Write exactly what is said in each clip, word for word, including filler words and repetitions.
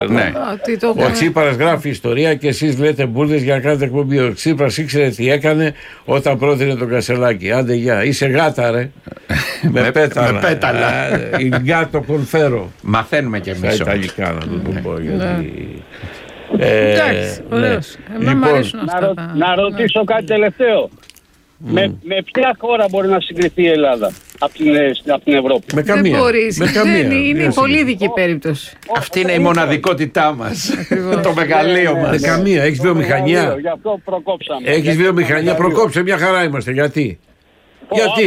Ναι. Ο Τσίπρας γράφει ιστορία και εσείς λέτε μπουρδες για να κάνετε εκπομπή. Ο Τσίπρας ήξερε τι έκανε όταν πρότεινε τον Κασελάκη. Άντε γεια, είσαι γάτα ρε. με πέταλα. Με πέταλα. Η γκάτο κονφέρο. Μαθαίνουμε κι εμείς. Στα Ιταλικά να το πω. Γιατί... Εντάξει, ωραίος. Να ρωτήσω κάτι τελευταίο. Με, με ποια χώρα μπορεί να συγκριθεί η Ελλάδα από την, από την Ευρώπη? Με καμία. Δεν μπορείς. Με καμία. Δεν είναι η πολύ ειδική περίπτωση. Αυτή είναι η μοναδικότητά μας. Το μεγαλείο μας. Με καμία. Έχεις βιομηχανία. Γι' αυτό προκόψαμε. Έχεις βιομηχανία. Προκόψε, μια χαρά είμαστε. Γιατί? Γιατί?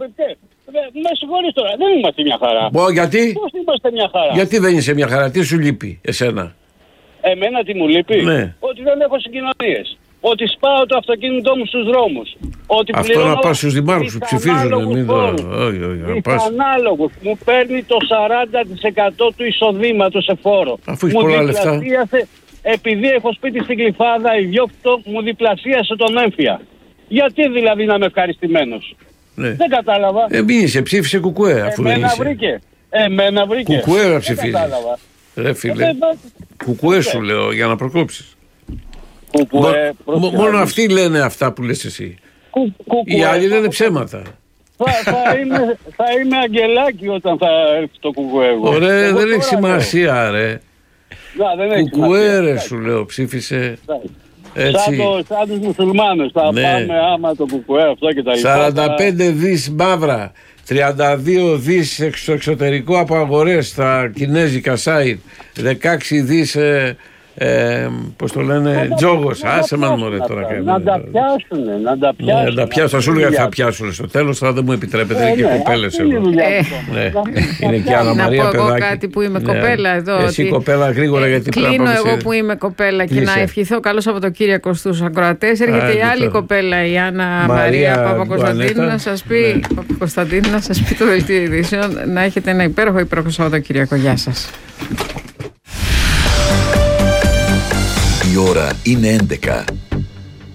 Με συγχωρείς τώρα, δεν είμαστε μια χαρά. Μπο, γιατί? Πώς είμαστε μια χαρά? Γιατί δεν είσαι μια χαρά? Τι σου λείπει εσένα? Εμένα τι μου λείπει? Ναι. Ότι δεν έχω συγκοινωνίες. Ότι σπάω το αυτοκίνητό μου στους δρόμους. Ότι αυτό να πας στους δημάρχους που ψηφίζουν. Μην το... όχι, όχι, πας... ανάλογους. Μου παίρνει το σαράντα τοις εκατό του εισοδήματος σε φόρο. Αφού έχει πολλά λεφτά. Επειδή έχω σπίτι στην Γλυφάδα ιδιόκτητο, μου διπλασίασε τον έμφυα. Γιατί δηλαδή να είμαι ευχαριστημένος? Ναι. Δεν κατάλαβα. Ε, μην είσαι, ψήφισε κουκουέ αφού Εμένα δεν είσαι. βρήκε. Εμένα βρήκε. Κουκουέ να ψηφίζεις. Ρε φίλε. Ε, κουκουέ σου λέω για να προκόψεις. Κουκουέ, Μο, μόνο αυτοί λένε αυτά που λες εσύ. Κου, κουκουέ, οι άλλοι λένε ψέματα. Θα, θα, είμαι, θα είμαι αγγελάκι όταν θα έρθει το κουκουέ. Ωραία, εγώ δεν έχει σημασία ρε. Να, κουκουέ ρε σου λέω, ψήφισε. Έτσι. Σαν, το, σαν τους μουσουλμάνους θα ναι. Πάμε άμα το κουκουέ αυτό και τα λοιπά. σαράντα πέντε δις μαύρα, τριάντα δύο δις στο εξωτερικό από αγορές στα κινέζικα site, δεκαέξι δις ε, ε, πώς το λένε, τζόγος. Άσε μας μωρέ τώρα. Να τα πιάσουνε, να τα πιάσουν. Να τα πιάσουν, θα σου έλεγα θα πιάσουν στο τέλος, τώρα δεν μου επιτρέπεται, είναι και κοπέλες εδώ. Είναι και Άννα Μαρία παιδάκι. Να πω εγώ κάτι που είμαι κοπέλα εδώ. Εσύ κοπέλα γρήγορα γιατί πρέπει να κλείνω εγώ που είμαι κοπέλα και να ευχηθώ καλό Σαββατοκύριακο στους ακροατές. Έρχεται η άλλη κοπέλα, η Άννα Μαρία Παπακοσταντίνου, να σας πει Παπακοσταντίνου, να σας πει το δελτίο ειδήσεων. Να έχετε ένα υπέροχο υπέροχο Σαββατοκύριακο. Γεια σας. Η ώρα είναι έντεκα.